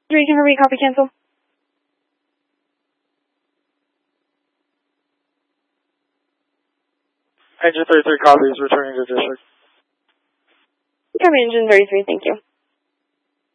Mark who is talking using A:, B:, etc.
A: Region Harvey, copy, cancel.
B: Engine 33 copies, returning to district.
A: Copy, Engine 33, thank you.